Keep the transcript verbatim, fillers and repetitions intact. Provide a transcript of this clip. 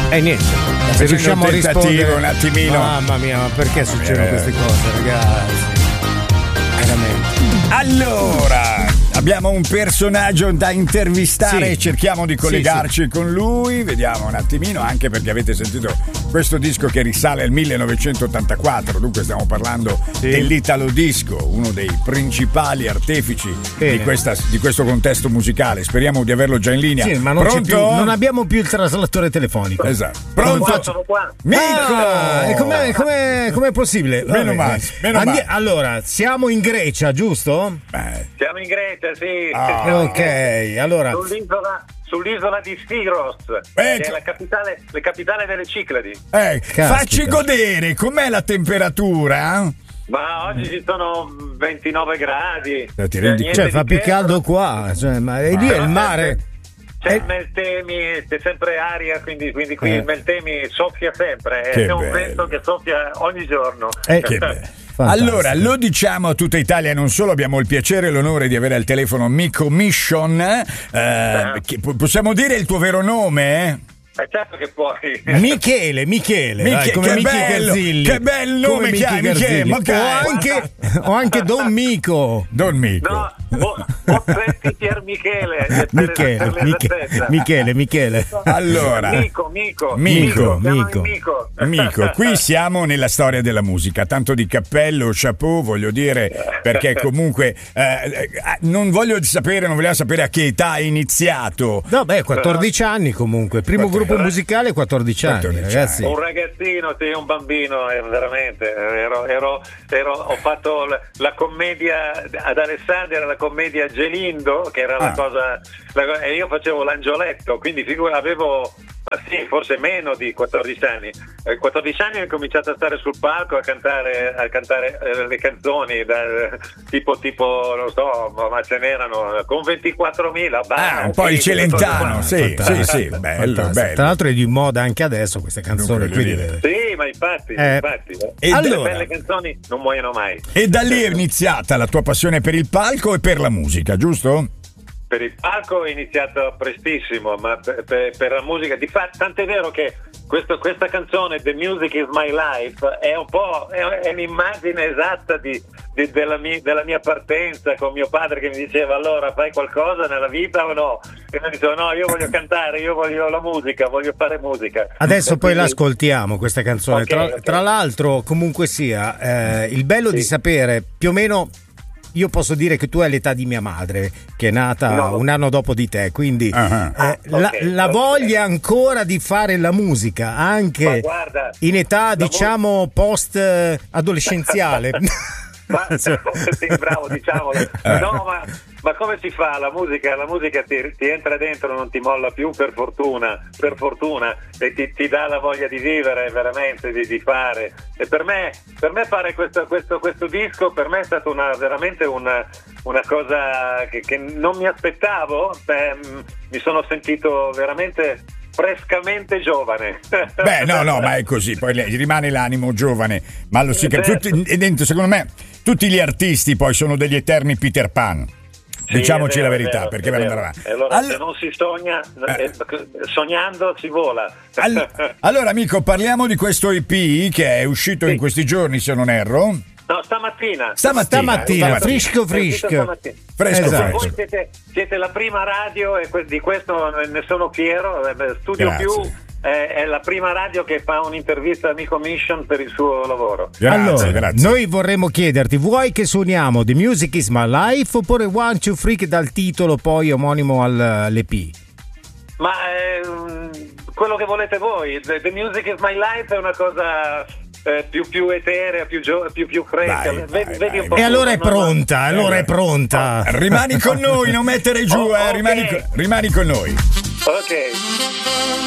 E niente, se riusciamo a rispondere un attimino. Mamma mia, ma perché Mamma succedono mia. queste cose, ragazzi? Veramente. Allora, abbiamo un personaggio da intervistare Sì. e cerchiamo di collegarci con lui, vediamo un attimino, anche perché avete sentito questo disco che risale al millenovecentottantaquattro, dunque stiamo parlando Sì. dell'Italo Disco, uno dei principali artefici Bene. di, questa, di questo contesto musicale. Speriamo di averlo già in linea. Sì, ma non, c'è Pronto? più, non abbiamo più il traslatore telefonico. Esatto. Sono Pronto? qua, sono qua. Mico! Ah, e com'è, com'è, com'è possibile? Meno Vabbè, male, meno male. Allora, siamo in Grecia, giusto? Beh, Siamo in Grecia, sì. Ah. Ok, allora. Sull'isola, sull'isola di Sfiros, Eh, che è la capitale, la capitale delle Cicladi. eh, Caspita. facci godere, com'è la temperatura? Ma oggi ci sono ventinove gradi. Eh, ti rendi- Niente Cioè, fa di più che. caldo qua. Cioè, ma e lì è il mare. C'è Eh. il Meltemi, c'è sempre aria, quindi, quindi qui Eh. il Meltemi soffia sempre. Che eh, C'è un bello. vento che soffia ogni giorno. Eh, Che bello. Fantastico. Allora, lo diciamo a tutta Italia, non solo abbiamo il piacere e l'onore di avere al telefono Mico Mission, eh, che po- possiamo dire il tuo vero nome? Eh? È certo che puoi. Michele, Michele, Miche- dai, come che Michi bello, Garzilli. che bel nome Come che hai, Michi Michele, Garzilli. ma che- o, anche, o anche Don Mico. Don Mico. No, Bo- Bozzetti Pier Michele. per- Michele, per Miche- l'esattezza. Michele, Michele. Allora, Mico, Mico, Mico, siamo Mico. in Mico. Mico, qui siamo nella storia della musica, tanto di cappello, chapeau, voglio dire, perché comunque eh, eh, non voglio sapere, non vogliamo sapere a che età hai iniziato. No, beh, quattordici anni comunque. Primo quattordici. gruppo musicale, quattordici anni, quattordici ragazzi. Un ragazzino, sì, un bambino, eh, veramente. Ero, ero, ero- ho fatto la, la commedia ad Alessandria, la commedia Gelindo, che era la Ah. cosa, la- e io facevo l'angioletto, quindi figura, avevo ma sì, forse meno di quattordici anni. A quattordici anni ho cominciato a stare sul palco a cantare, a cantare eh, le canzoni, da, tipo, tipo, non so, ma, ma ce n'erano con ventiquattromila. Ah, un po' il Celentano, sì, sì, sì, bello, Fantastico. bello. Tra l'altro è di moda anche adesso queste canzoni. Dunque, Quindi, voglio Sì, ma infatti, Eh, infatti. e Le allora- belle canzoni non muoiono mai. E da lì è iniziata la tua passione per il palco e per la musica, giusto? Per il palco ho iniziato prestissimo, ma per, per- per la musica, di fatto, tant'è vero che questo- questa canzone, The Music is My Life, è un po' è, è un'immagine esatta di, di- della, mia, della mia partenza con mio padre che mi diceva: allora fai qualcosa nella vita o no? E mi dicevo: no, io voglio cantare, io voglio la musica, voglio fare musica. adesso E poi quindi- l'ascoltiamo questa canzone. Ok, tra, ok. tra l'altro, comunque sia, eh, il bello Sì. di sapere più o meno. Io posso dire che tu hai l'età di mia madre, che è nata No. un anno dopo di te, quindi Ah, ah. eh, la, Ok, la ok. voglia ancora di fare la musica, Ma anche guarda, in età la diciamo post eh, adolescenziale. Ma sì, bravo, diciamolo. No, ma, ma come si fa? La musica, la musica ti, ti entra dentro, non ti molla più, per fortuna, per fortuna, e ti, ti dà la voglia di vivere veramente, di, di fare. E per me, per me fare questo, questo, questo disco, per me è stata una, veramente una, una cosa che, che non mi aspettavo. Beh, mh, mi sono sentito veramente frescamente giovane. Beh, no, no, ma è così, poi le- rimane l'animo giovane, ma lo si capisce. Certo. E dentro, secondo me, tutti gli artisti poi sono degli eterni Peter Pan. Sì, Diciamoci è vero, la è verità, vero, perché è per vero. andare avanti. E allora, Allo- se non si sogna, Eh. eh, sognando si vola. All- allora, amico, parliamo di questo E P che è uscito Sì. in questi giorni, se non erro. No, stamattina. Stamattina, Stamattina, stamattina. frisco È uscito frisco. stamattina. Fresco, Esatto. fresco. Voi siete, siete la prima radio e que- di questo ne sono fiero. eh, Studio Grazie. Più è, è la prima radio che fa un'intervista a Mico Mission per il suo lavoro. Grazie, allora, grazie. noi vorremmo chiederti, vuoi che suoniamo The Music is My Life oppure One Two Freak dal titolo poi omonimo al- all'E P? Ma ehm, quello che volete voi. The, The Music is My Life è una cosa eh, più, più eterea, più, gio- più, più fresca. Vai, Vedi- vai, vedi vai, un po' E allora è tu, no? pronta, allora è pronta. Rimani con noi, non mettere giù, Oh, eh, rimani, ok. co- rimani con noi. Ok.